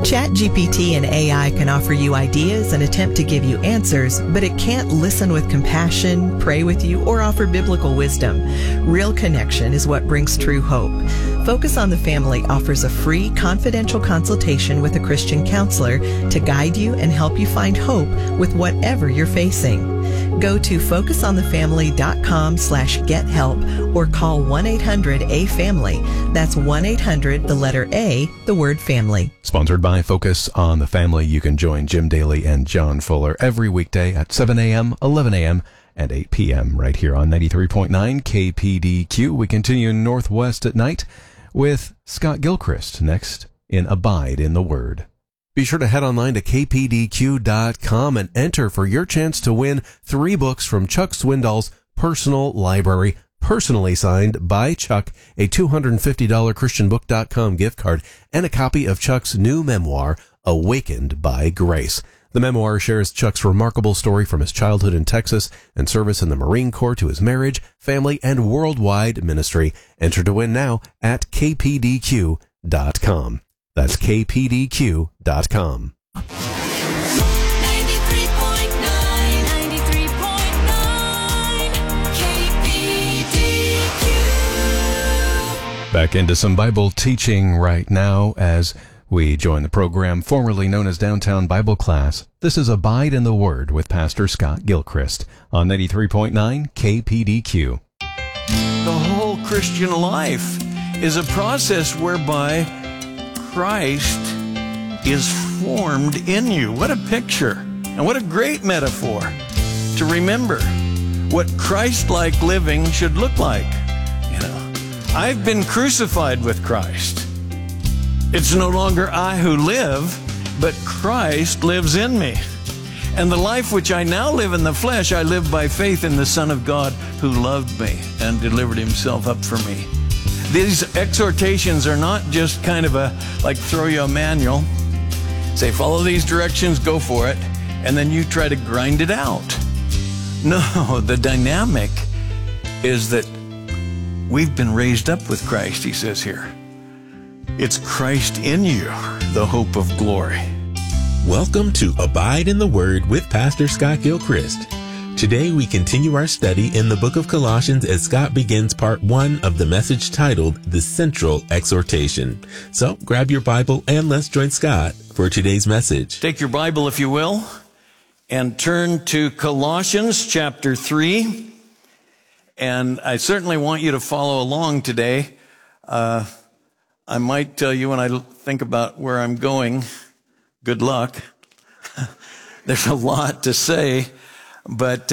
ChatGPT and AI can offer you ideas and attempt to give you answers, but it can't listen with compassion, pray with you, or offer biblical wisdom. Real connection is what brings true hope. Focus on the Family offers a free, confidential consultation with a Christian counselor to guide you and help you find hope with whatever you're facing. Go to focusonthefamily.com/gethelp or call 1-800-A-FAMILY. That's 1-800, the letter A, the word family. Sponsored by Focus on the Family. You can join Jim Daly and John Fuller every weekday at 7 a.m., 11 a.m., and 8 p.m. right here on 93.9 KPDQ. We continue Northwest at night with Scott Gilchrist next in Abide in the Word. Be sure to head online to kpdq.com and enter for your chance to win 3 books from Chuck Swindoll's personal library, personally signed by Chuck, a $250 christianbook.com gift card, and a copy of Chuck's new memoir, Awakened by Grace. The memoir shares Chuck's remarkable story from his childhood in Texas and service in the Marine Corps to his marriage, family, and worldwide ministry. Enter to win now at kpdq.com. That's kpdq.com. 93.9 KPDQ. Back into some Bible teaching right now as we join the program formerly known as Downtown Bible Class. This is Abide in the Word with Pastor Scott Gilchrist on 93.9 KPDQ. The whole Christian life is a process whereby Christ is formed in you. What a picture, and what a great metaphor to remember what Christ-like living should look like. You know, I've been crucified with Christ. It's no longer I who live, but Christ lives in me. And the life which I now live in the flesh, I live by faith in the Son of God who loved me and delivered himself up for me. These exhortations are not just kind of like throw you a manual, say follow these directions, go for it, and then you try to grind it out. No, the dynamic is that we've been raised up with Christ, he says here. It's Christ in you, the hope of glory. Welcome to Abide in the Word with Pastor Scott Gilchrist. Today we continue our study in the book of Colossians as Scott begins part 1 of the message titled The Central Exhortation. So grab your Bible and let's join Scott for today's message. Take your Bible, if you will, and turn to Colossians chapter 3. And I certainly want you to follow along today. I might tell you when I think about where I'm going, good luck. There's a lot to say. But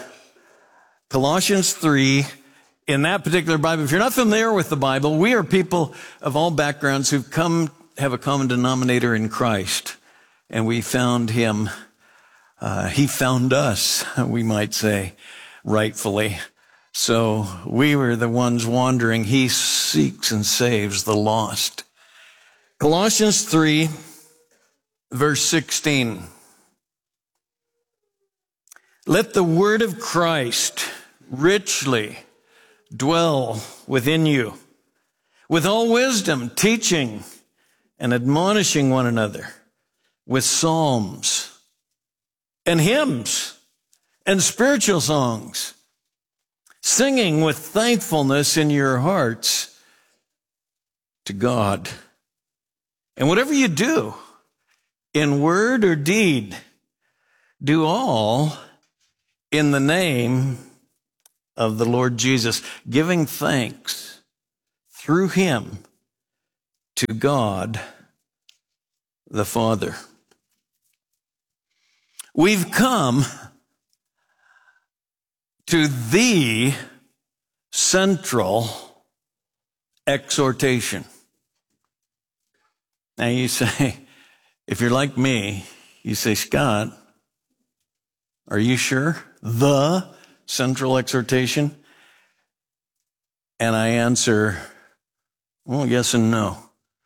Colossians 3, in that particular Bible, if you're not familiar with the Bible, we are people of all backgrounds who've come have a common denominator in Christ. And we found him. He found us, we might say, rightfully. So we were the ones wandering. He seeks and saves the lost. Colossians 3, verse 16. Let the word of Christ richly dwell within you, with all wisdom, teaching and admonishing one another with psalms and hymns and spiritual songs, singing with thankfulness in your hearts to God. And whatever you do, in word or deed, do all in the name of the Lord Jesus, giving thanks through him to God the Father. We've come to the central exhortation. Now you say, if you're like me, you say, Scott, are you sure? The central exhortation? And I answer, well, yes and no.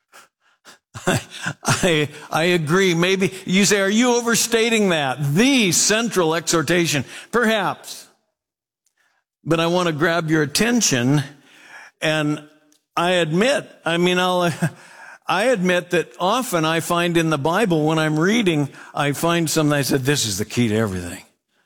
I agree. Maybe you say, are you overstating that? The central exhortation. Perhaps. But I want to grab your attention, and I admit, I I admit that often I find in the Bible, when I'm reading, I find something I said, this is the key to everything.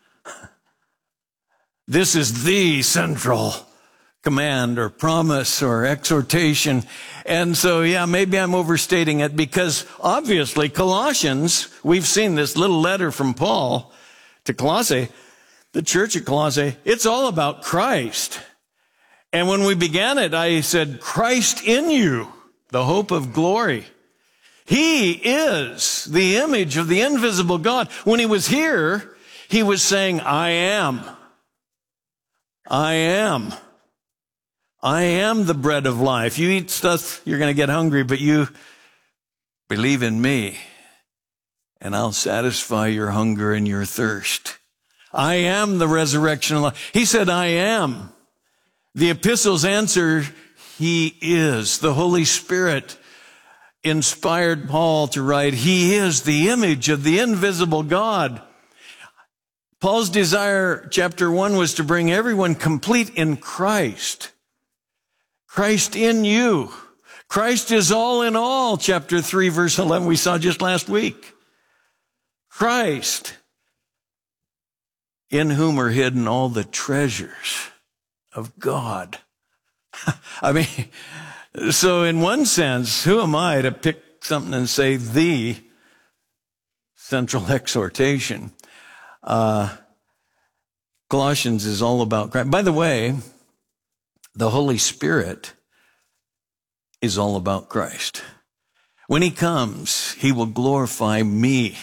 This is the central command or promise or exhortation. And so, yeah, maybe I'm overstating it, because obviously Colossians, we've seen this little letter from Paul to Colossae, the church at Colossae, it's all about Christ. And when we began it, I said, Christ in you, the hope of glory. He is the image of the invisible God. When he was here, he was saying, I am. I am. I am the bread of life. You eat stuff, you're going to get hungry, but you believe in me, and I'll satisfy your hunger and your thirst. I am the resurrection of life. He said, I am. The epistles answer, he is. The Holy Spirit inspired Paul to write, he is the image of the invisible God. Paul's desire, chapter 1, was to bring everyone complete in Christ. Christ in you. Christ is all in all, chapter 3, verse 11, we saw just last week. Christ, in whom are hidden all the treasures of God. I mean, so in one sense, who am I to pick something and say the central exhortation? Colossians is all about Christ. By the way, the Holy Spirit is all about Christ. When he comes, he will glorify me.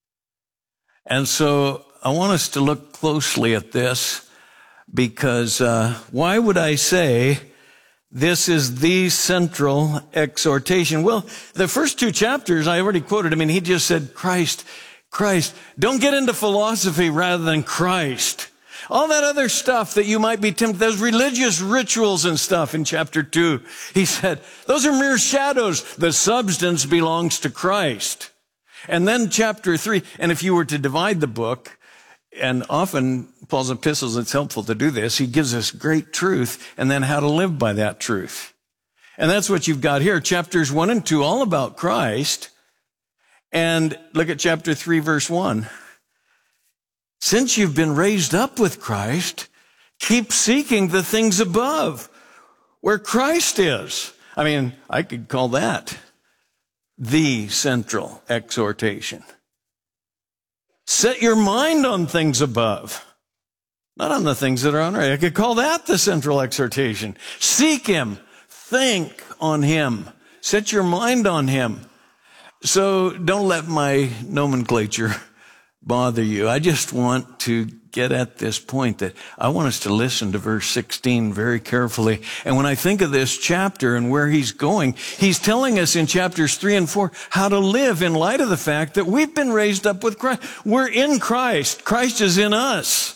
And so I want us to look closely at this, because why would I say this is the central exhortation? Well, the first two chapters I already quoted. I mean, he just said, Christ, Christ. Don't get into philosophy rather than Christ. All that other stuff that you might be tempted, those religious rituals and stuff in chapter 2, he said, those are mere shadows. The substance belongs to Christ. And then chapter 3, and if you were to divide the book, and often Paul's epistles, it's helpful to do this, he gives us great truth and then how to live by that truth. And that's what you've got here. Chapters 1 and 2, all about Christ. And look at chapter 3, verse 1. Since you've been raised up with Christ, keep seeking the things above, where Christ is. I mean, I could call that the central exhortation. Set your mind on things above, not on the things that are on earth. I could call that the central exhortation. Seek him. Think on him. Set your mind on him. So don't let my nomenclature bother you. I just want to get at this point that I want us to listen to verse 16 very carefully. And when I think of this chapter and where he's going, he's telling us in chapters 3 and 4 how to live in light of the fact that we've been raised up with Christ. We're in Christ. Christ is in us.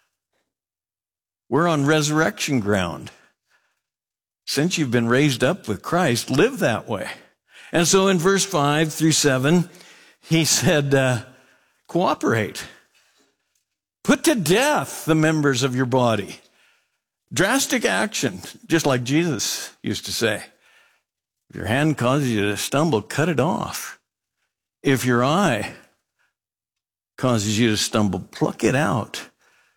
We're on resurrection ground. Since you've been raised up with Christ, live that way. And so in verse 5 through 7, he said, cooperate. Put to death the members of your body. Drastic action, just like Jesus used to say. If your hand causes you to stumble, cut it off. If your eye causes you to stumble, pluck it out.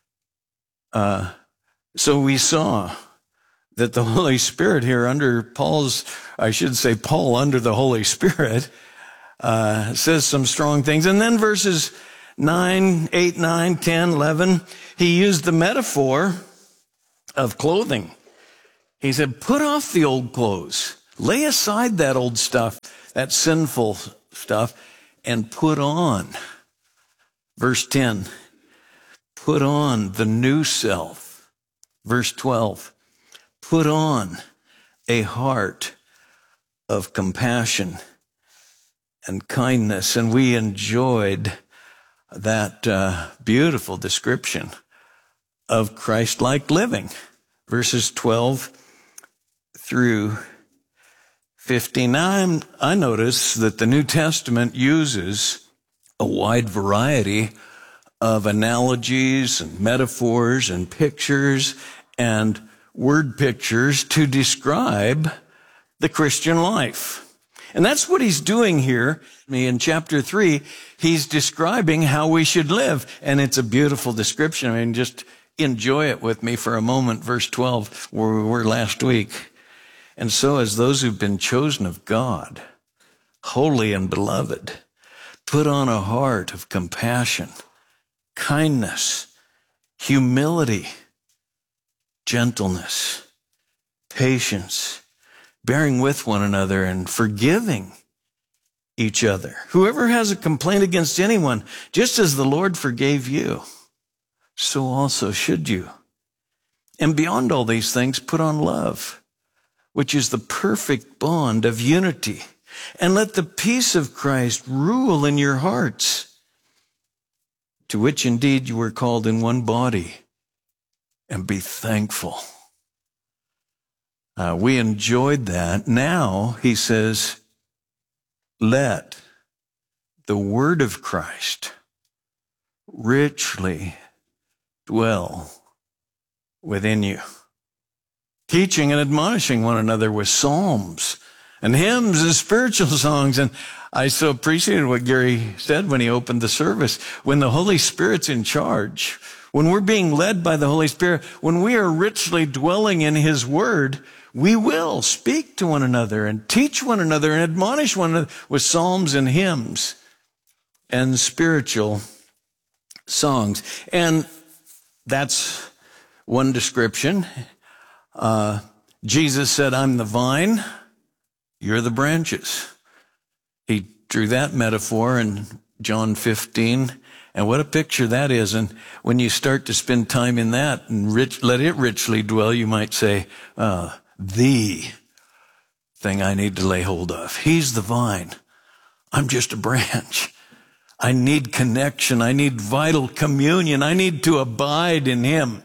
So we saw that the Holy Spirit here under Paul's, I should say Paul under the Holy Spirit, says some strong things. And then verses 8, 9, 10, 11, he used the metaphor of clothing. He said, put off the old clothes. Lay aside that old stuff, that sinful stuff, and put on. Verse 10, put on the new self. Verse 12, put on a heart of compassion and kindness. And we enjoyed that beautiful description of Christ-like living. Verses 12 through 15. Now I notice that the New Testament uses a wide variety of analogies and metaphors and pictures and word pictures to describe the Christian life. And that's what he's doing here. In chapter 3, he's describing how we should live. And it's a beautiful description. I mean, just enjoy it with me for a moment. Verse 12, where we were last week. And so as those who've been chosen of God, holy and beloved, put on a heart of compassion, kindness, humility, gentleness, patience, bearing with one another and forgiving each other. Whoever has a complaint against anyone, just as the Lord forgave you, so also should you. And beyond all these things, put on love, which is the perfect bond of unity. And let the peace of Christ rule in your hearts, to which indeed you were called in one body, and be thankful. We enjoyed that. Now, he says, let the word of Christ richly dwell within you, teaching and admonishing one another with psalms and hymns and spiritual songs. And I so appreciated what Gary said when he opened the service. When the Holy Spirit's in charge, when we're being led by the Holy Spirit, when we are richly dwelling in his word, we will speak to one another and teach one another and admonish one another with psalms and hymns and spiritual songs. And that's one description. Jesus said, I'm the vine, you're the branches. He drew that metaphor in John 15. And what a picture that is. And when you start to spend time in that and let it richly dwell, you might say, the thing I need to lay hold of. He's the vine. I'm just a branch. I need connection. I need vital communion. I need to abide in him.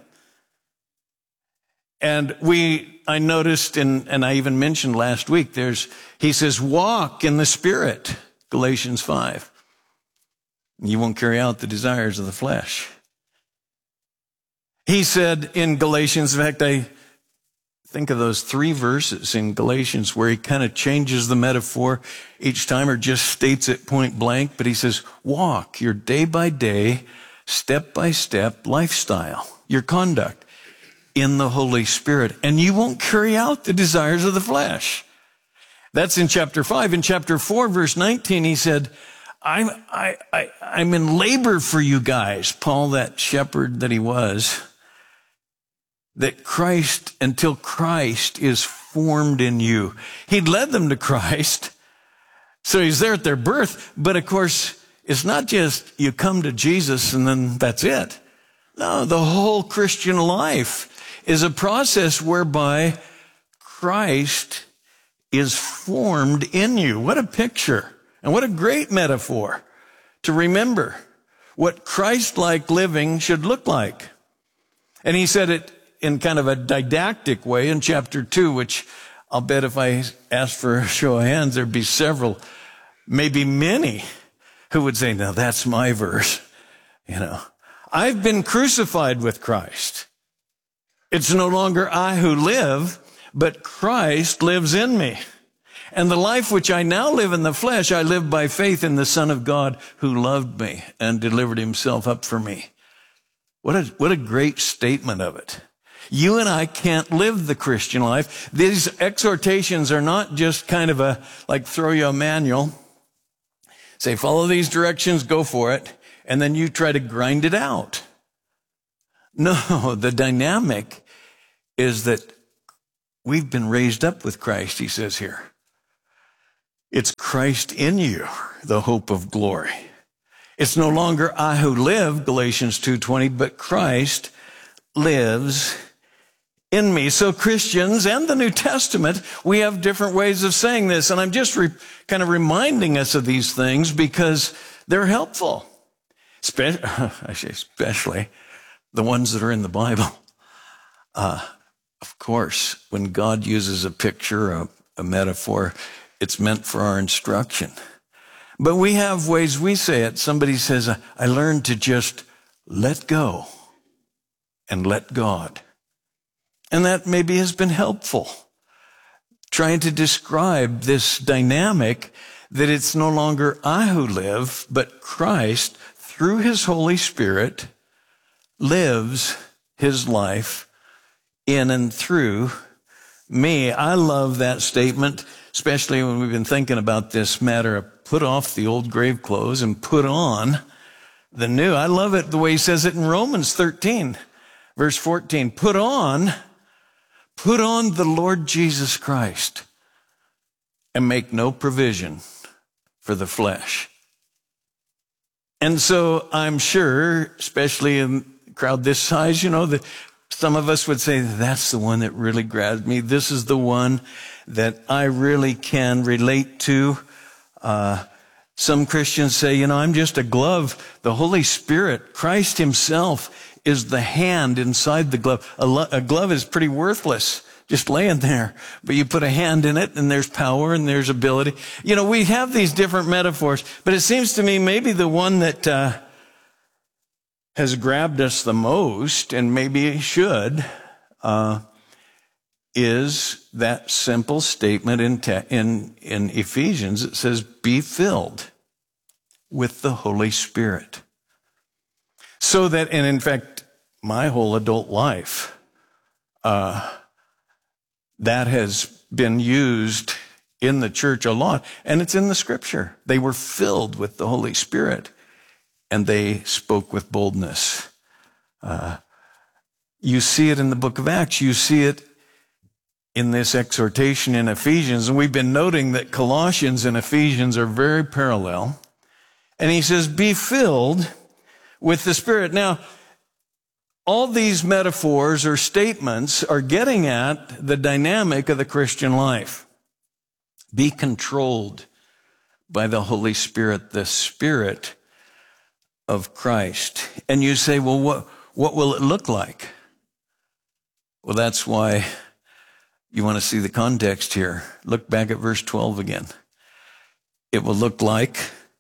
And I noticed, and I even mentioned last week, he says, walk in the Spirit, Galatians 5. You won't carry out the desires of the flesh. He said in Galatians, in fact, I think of those 3 verses in Galatians where he kind of changes the metaphor each time or just states it point blank. But he says, walk your day by day, step by step lifestyle, your conduct in the Holy Spirit. And you won't carry out the desires of the flesh. That's in chapter 5. In chapter 4, verse 19, he said, I'm in labor for you guys. Paul, that shepherd that he was, that Christ, until Christ is formed in you. He'd led them to Christ, so he's there at their birth. But of course, it's not just you come to Jesus and then that's it. No, the whole Christian life is a process whereby Christ is formed in you. What a picture, and what a great metaphor to remember what Christ-like living should look like. And he said it in kind of a didactic way in chapter 2, which I'll bet if I asked for a show of hands, there'd be several, maybe many, who would say, now that's my verse. I've been crucified with Christ. It's no longer I who live, but Christ lives in me. And the life which I now live in the flesh, I live by faith in the Son of God who loved me and delivered himself up for me. What a great statement of it. You and I can't live the Christian life. These exhortations are not just kind of like throw you a manual, say, follow these directions, go for it, and then you try to grind it out. No, the dynamic is that we've been raised up with Christ, he says here. It's Christ in you, the hope of glory. It's no longer I who live, Galatians 2:20, but Christ lives in me. So Christians and the New Testament, we have different ways of saying this. And I'm just kind of reminding us of these things because they're helpful. Especially the ones that are in the Bible. Of course, when God uses a picture, a metaphor, it's meant for our instruction. But we have ways we say it. Somebody says, I learned to just let go and let God. And that maybe has been helpful. trying to describe this dynamic that it's no longer I who live, but Christ, through his Holy Spirit, lives his life in and through me. I love that statement, especially when we've been thinking about this matter of put off the old grave clothes and put on the new. I love it the way he says it in Romans 13, verse 14. Put on the Lord Jesus Christ and make no provision for the flesh. And so I'm sure, especially in a crowd this size, that some of us would say, that's the one that really grabbed me. This is the one that I really can relate to. Some Christians say, I'm just a glove. The Holy Spirit, Christ himself, is the hand inside the glove. A glove is pretty worthless, just laying there. But you put a hand in it, and there's power and there's ability. We have these different metaphors, but it seems to me maybe the one that has grabbed us the most, and maybe it should, is that simple statement in Ephesians. It says, be filled with the Holy Spirit. So that, and in fact, my whole adult life, that has been used in the church a lot, and it's in the scripture. They were filled with the Holy Spirit, and they spoke with boldness. You see it in the book of Acts. You see it in this exhortation in Ephesians. And we've been noting that Colossians and Ephesians are very parallel. And he says, be filled with the Spirit. Now, all these metaphors or statements are getting at the dynamic of the Christian life. Be controlled by the Holy Spirit, the Spirit of Christ. And you say, well, what will it look like? Well, that's why you want to see the context here. Look back at verse 12 again. It will look like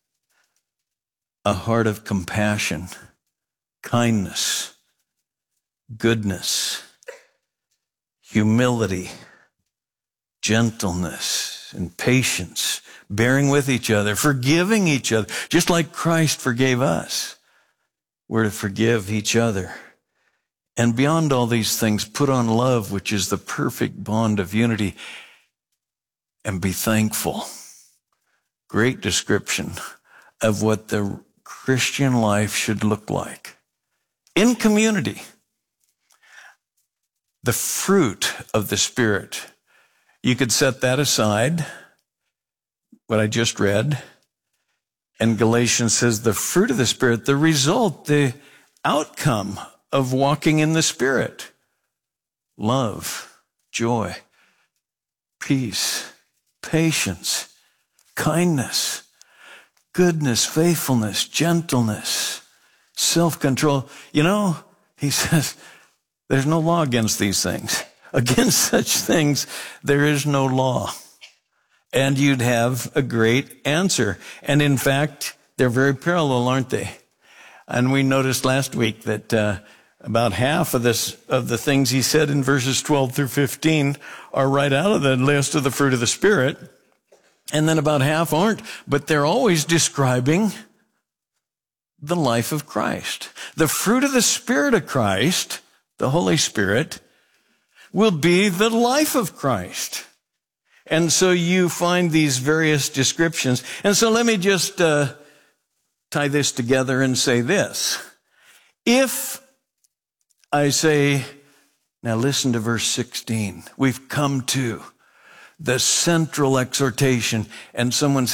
a heart of compassion, kindness, goodness, humility, gentleness, and patience, bearing with each other, forgiving each other, just like Christ forgave us. We're to forgive each other. And beyond all these things, put on love, which is the perfect bond of unity, and be thankful. Great description of what the Christian life should look like. In community, the fruit of the Spirit. You could set that aside, what I just read. And Galatians says the fruit of the Spirit, the result, the outcome of walking in the Spirit. Love, joy, peace, patience, kindness, goodness, faithfulness, gentleness, self-control. He says, there's no law against these things. Against such things, there is no law. And you'd have a great answer. And in fact, they're very parallel, aren't they? And we noticed last week that about half of the things he said in verses 12 through 15 are right out of the list of the fruit of the Spirit. And then about half aren't, but they're always describing the life of Christ. The fruit of the Spirit of Christ, the Holy Spirit, will be the life of Christ. And so you find these various descriptions. And so let me just tie this together and say this. If I say, now listen to verse 16. We've come to the central exhortation, and someone